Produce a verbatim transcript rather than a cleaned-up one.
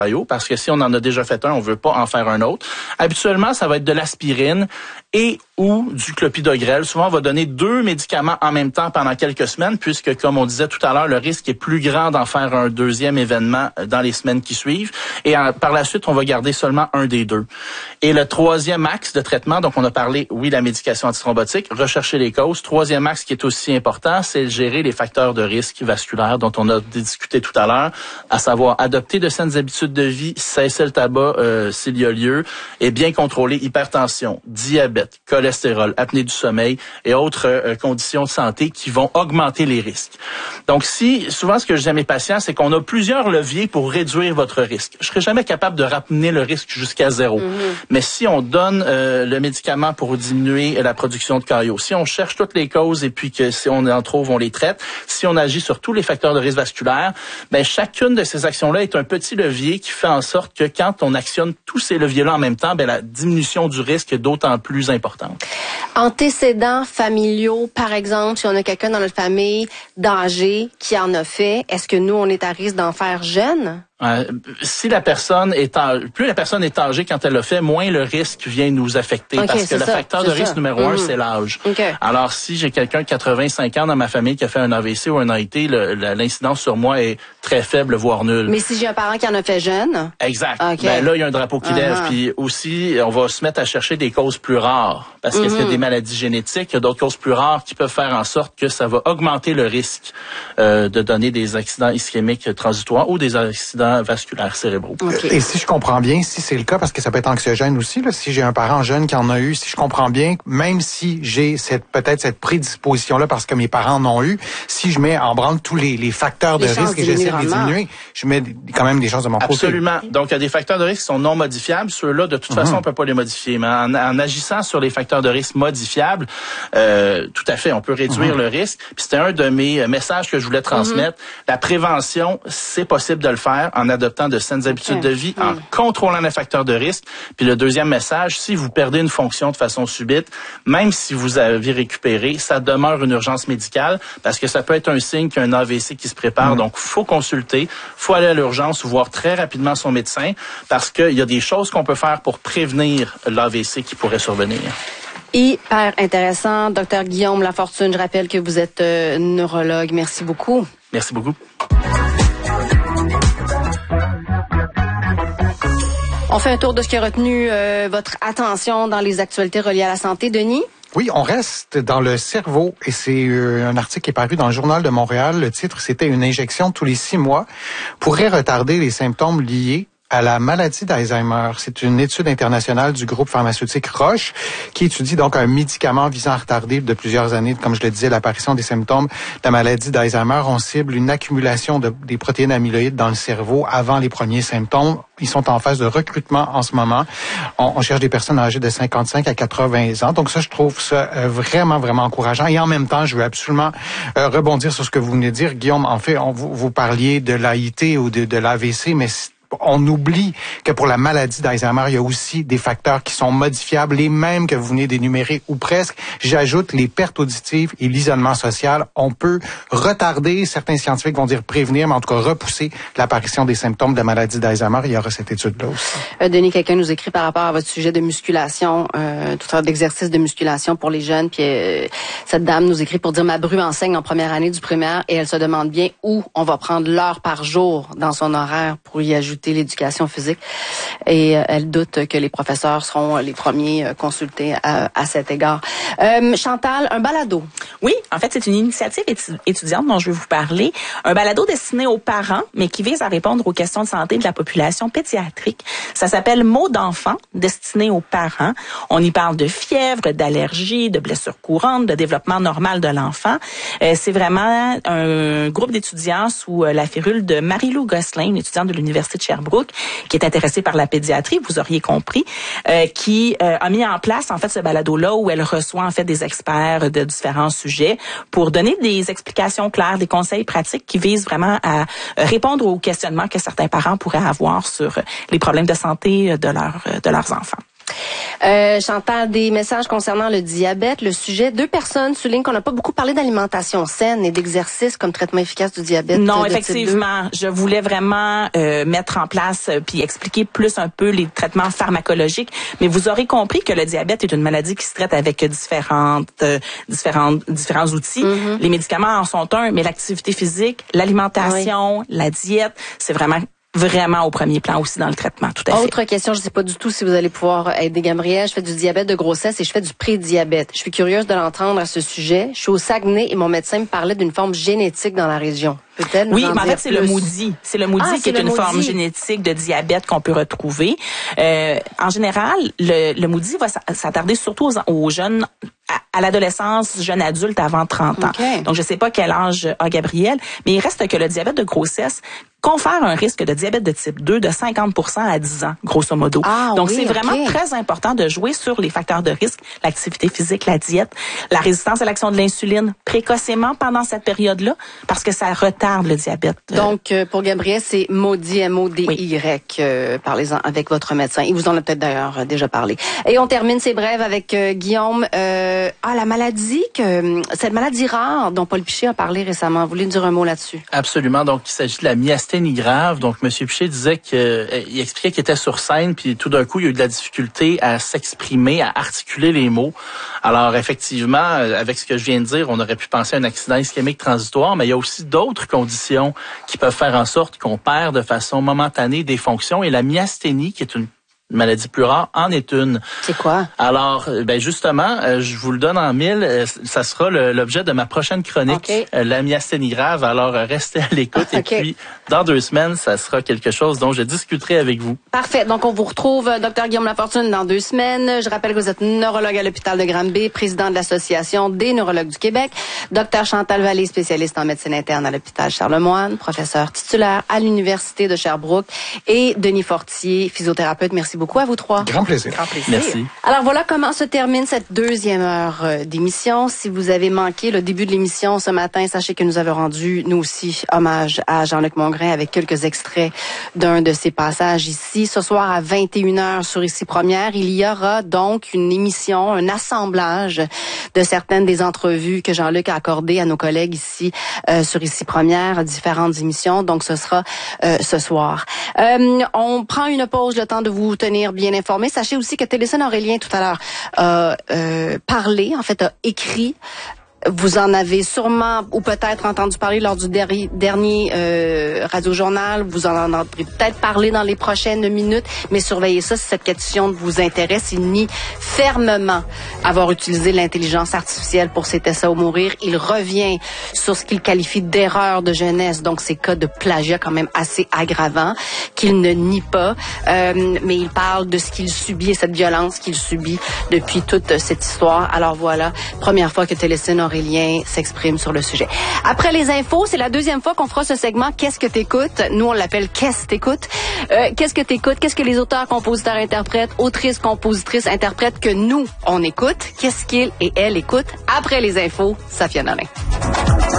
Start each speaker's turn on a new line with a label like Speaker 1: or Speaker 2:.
Speaker 1: parce que si on en a déjà fait un, on veut pas en faire un autre. Habituellement, ça va être de l'aspirine et ou du clopidogrel. Souvent, on va donner deux médicaments en même temps pendant quelques semaines, puisque, comme on disait tout à l'heure, le risque est plus grand d'en faire un deuxième événement dans les semaines qui suivent. Et en, par la suite, on va garder seulement un des deux. Et le troisième axe de traitement, donc on a parlé, oui, la médication antithrombotique, rechercher les causes. Troisième axe qui est aussi important, c'est gérer les facteurs de risque vasculaire dont on a discuté tout à l'heure, à savoir adopter de saines habitudes de vie, cesser le tabac euh, s'il y a lieu, et bien contrôler hypertension, diabète, cholestérol, apnée du sommeil et autres euh, conditions de santé qui vont augmenter les risques. Donc, si souvent ce que je dis à mes patients, c'est qu'on a plusieurs leviers pour réduire votre risque. Je serai jamais capable de ramener le risque jusqu'à zéro. Mm-hmm. Mais si on donne euh, le médicament pour diminuer la production de caillots, si on cherche toutes les causes et puis que si on en trouve, on les traite, si on agit sur tous les facteurs de risque vasculaire, ben chacune de ces actions-là est un petit levier qui fait en sorte que quand on actionne tous ces leviers-là en même temps, ben la diminution du risque est d'autant plus importante.
Speaker 2: Antécédents familiaux, par exemple, si on a quelqu'un dans notre famille d'âgé qui en a fait, est-ce que nous, on est à risque d'en faire jeune?
Speaker 1: Euh, si la personne est âgée, plus la personne est âgée quand elle le fait, moins le risque vient nous affecter okay, parce que le ça, facteur de risque ça. numéro mmh. un, c'est l'âge. Okay. Alors, si j'ai quelqu'un de quatre-vingt-cinq ans dans ma famille qui a fait un A V C ou un A I T, le, le, l'incidence sur moi est très faible, voire nulle.
Speaker 2: Mais si j'ai un parent qui en a fait jeune?
Speaker 1: Exact. Okay. Ben là, il y a un drapeau qui uh-huh. lève. Puis aussi, on va se mettre à chercher des causes plus rares. Parce que mm-hmm. c'est des maladies génétiques, il y a d'autres causes plus rares qui peuvent faire en sorte que ça va augmenter le risque euh, de donner des accidents ischémiques transitoires ou des accidents vasculaires cérébraux.
Speaker 3: Okay. Et si je comprends bien, si c'est le cas, parce que ça peut être anxiogène aussi, là, si j'ai un parent jeune qui en a eu, si je comprends bien, même si j'ai cette peut-être cette prédisposition-là parce que mes parents en ont eu, si je mets en branle tous les, les facteurs les de risque et j'essaie de les diminuer, je mets quand même des chances de m'en côté.
Speaker 1: Absolument. Donc, il y a des facteurs de risque qui sont non modifiables. Ceux-là, de toute mm-hmm. façon, on peut pas les modifier. Mais en, en agissant sur les facteurs de risque modifiables, euh, tout à fait, on peut réduire mm-hmm. le risque. Puis c'était un de mes messages que je voulais transmettre. Mm-hmm. La prévention, c'est possible de le faire en adoptant de saines habitudes okay. de vie, mm. en contrôlant les facteurs de risque. Puis le deuxième message, si vous perdez une fonction de façon subite, même si vous avez récupéré, ça demeure une urgence médicale parce que ça peut être un signe qu'il y a un A V C qui se prépare. Mm. Donc, faut consulter, faut aller à l'urgence ou voir très rapidement son médecin parce qu'il y a des choses qu'on peut faire pour prévenir l'A V C qui pourrait survenir.
Speaker 2: Hyper intéressant. Docteur Guillaume Lafortune, je rappelle que vous êtes euh, neurologue. Merci beaucoup.
Speaker 1: Merci beaucoup.
Speaker 2: On fait un tour de ce qui a retenu euh, votre attention dans les actualités reliées à la santé. Denis?
Speaker 3: Oui, on reste dans le cerveau et c'est euh, un article qui est paru dans le Journal de Montréal. Le titre, c'était « Une injection tous les six mois pourrait retarder les symptômes liés à la maladie d'Alzheimer ». C'est une étude internationale du groupe pharmaceutique Roche qui étudie donc un médicament visant à retarder de plusieurs années, comme je le disais, l'apparition des symptômes de la maladie d'Alzheimer. On cible une accumulation de, des protéines amyloïdes dans le cerveau avant les premiers symptômes. Ils sont en phase de recrutement en ce moment. On, on cherche des personnes âgées de cinquante-cinq à quatre-vingts ans. Donc ça, je trouve ça euh, vraiment, vraiment encourageant. Et en même temps, je veux absolument euh, rebondir sur ce que vous venez de dire. Guillaume, en fait, on, vous, vous parliez de l'A I T ou de, de l'A V C, mais on oublie que pour la maladie d'Alzheimer, il y a aussi des facteurs qui sont modifiables, les mêmes que vous venez d'énumérer, ou presque. J'ajoute les pertes auditives et l'isolement social. On peut retarder, certains scientifiques vont dire prévenir, mais en tout cas repousser l'apparition des symptômes de la maladie d'Alzheimer. Il y aura cette étude-là aussi.
Speaker 2: Euh, Denis, quelqu'un nous écrit par rapport à votre sujet de musculation, euh, tout sorte d'exercices de musculation pour les jeunes. Puis euh, cette dame nous écrit pour dire « Ma bru enseigne en première année du primaire et elle se demande bien où on va prendre l'heure par jour dans son horaire pour y ajouter l'éducation physique et euh, elle doute que les professeurs seront les premiers euh, consultés à, à cet égard. Euh, Chantal, un balado.
Speaker 4: Oui, en fait, c'est une initiative étu- étudiante dont je vais vous parler. Un balado destiné aux parents, mais qui vise à répondre aux questions de santé de la population pédiatrique. Ça s'appelle Mots d'enfants, destiné aux parents. On y parle de fièvre, d'allergies, de blessures courantes, de développement normal de l'enfant. Euh, c'est vraiment un groupe d'étudiants sous euh, la férule de Marie-Lou Gosselin, une étudiante de l'Université de Sherbrooke, qui est intéressée par la pédiatrie, vous auriez compris, euh, qui euh, a mis en place en fait ce balado-là où elle reçoit en fait des experts de différents sujets pour donner des explications claires, des conseils pratiques qui visent vraiment à répondre aux questionnements que certains parents pourraient avoir sur les problèmes de santé de leurs de leurs enfants.
Speaker 2: Euh, Chantal, des messages concernant le diabète, le sujet. Deux personnes soulignent qu'on n'a pas beaucoup parlé d'alimentation saine et d'exercice comme traitement efficace du diabète.
Speaker 4: Non,
Speaker 2: de
Speaker 4: effectivement. Je voulais vraiment euh, mettre en place euh, puis expliquer plus un peu les traitements pharmacologiques. Mais vous aurez compris que le diabète est une maladie qui se traite avec différentes, euh, différentes, différents outils. Mm-hmm. Les médicaments en sont un, mais l'activité physique, l'alimentation, oui. la diète, c'est vraiment vraiment au premier plan aussi dans le traitement, tout à fait.
Speaker 2: Autre question, je ne sais pas du tout si vous allez pouvoir aider Gabrielle. Je fais du diabète de grossesse et je fais du prédiabète. Je suis curieuse de l'entendre à ce sujet. Je suis au Saguenay et mon médecin me parlait d'une forme génétique dans la région. Peut-être
Speaker 4: oui, mais en fait, c'est plus. le Moody. C'est le Moody ah, qui est, est une Moody. forme génétique de diabète qu'on peut retrouver. Euh, en général, le, le Moody va s'attarder surtout aux, aux jeunes, à, à l'adolescence, jeunes adultes avant trente ans. Okay. Donc, je sais pas quel âge a Gabrielle, mais il reste que le diabète de grossesse confère un risque de diabète de type deux de cinquante pour cent à dix ans, grosso modo.
Speaker 2: Ah,
Speaker 4: Donc,
Speaker 2: oui,
Speaker 4: c'est vraiment
Speaker 2: okay.
Speaker 4: très important de jouer sur les facteurs de risque, l'activité physique, la diète, la résistance à l'action de l'insuline précocement pendant cette période-là, parce que ça retarde le diabète.
Speaker 2: Donc, euh, pour Gabrielle, c'est Maudit, M O D Y. Oui. Euh, parlez-en avec votre médecin. Il vous en a peut-être d'ailleurs déjà parlé. Et on termine ces brèves avec euh, Guillaume. Euh, ah, la maladie, que cette maladie rare dont Paul Piché a parlé récemment. Vous voulez nous dire un mot là-dessus?
Speaker 1: Absolument. Donc, il s'agit de la myasthénie grave. Donc, M. Piché disait que, euh, il expliquait qu'il était sur scène, puis tout d'un coup, il y a eu de la difficulté à s'exprimer, à articuler les mots. Alors, effectivement, avec ce que je viens de dire, on aurait pu penser à un accident ischémique transitoire, mais il y a aussi d'autres conditions qui peuvent faire en sorte qu'on perd de façon momentanée des fonctions. Et la myasthénie, qui est une maladie plus rare, en est une.
Speaker 2: C'est quoi?
Speaker 1: Alors, ben justement, euh, je vous le donne en mille. Euh, ça sera le, l'objet de ma prochaine chronique, okay. euh, la myasthénie grave. Alors, euh, restez à l'écoute. Ah, okay. Et puis, dans deux semaines, ça sera quelque chose dont je discuterai avec vous.
Speaker 2: Parfait. Donc, on vous retrouve, euh, Dr Guillaume Lafortune, dans deux semaines. Je rappelle que vous êtes neurologue à l'hôpital de Granby, président de l'Association des neurologues du Québec. Dr Chantal Vallée, spécialiste en médecine interne à l'hôpital Charlemagne, professeur titulaire à l'Université de Sherbrooke. Et Denis Fortier, physiothérapeute. Merci beaucoup à vous trois.
Speaker 3: Grand plaisir.
Speaker 2: Grand plaisir.
Speaker 1: Merci.
Speaker 2: Alors voilà comment se termine cette deuxième heure euh, d'émission. Si vous avez manqué le début de l'émission ce matin, sachez que nous avons rendu, nous aussi, hommage à Jean-Luc Mongrain avec quelques extraits d'un de ses passages ici. Ce soir à vingt et une heures sur Ici Première, il y aura donc une émission, un assemblage de certaines des entrevues que Jean-Luc a accordées à nos collègues ici euh, sur Ici Première, à différentes émissions. Donc ce sera euh, ce soir. Euh, on prend une pause, le temps de vous tenir bien informé. Sachez aussi que Téléscène Aurélien, tout à l'heure, a euh, parlé, en fait, a écrit. Vous en avez sûrement ou peut-être entendu parler lors du der- dernier euh, radio-journal. Vous en entendrez peut-être parler dans les prochaines minutes, mais surveillez ça si cette question vous intéresse. Il nie fermement avoir utilisé l'intelligence artificielle pour ses tests à mourir. Il revient sur ce qu'il qualifie d'erreur de jeunesse, donc ces cas de plagiat quand même assez aggravants, qu'il ne nie pas, euh, mais il parle de ce qu'il subit et cette violence qu'il subit depuis toute cette histoire. Alors voilà, première fois que Téléscène Aurélien s'exprime sur le sujet. Après les infos, c'est la deuxième fois qu'on fera ce segment « Qu'est-ce que t'écoutes ?» Nous, on l'appelle « Qu'est-ce t'écoutes euh, ?» Qu'est-ce que t'écoutes? Qu'est-ce que les auteurs, compositeurs, interprètes, autrices, compositrices, interprètes que nous, on écoute? Qu'est-ce qu'ils et elles écoutent? Après les infos, Safia Nolin.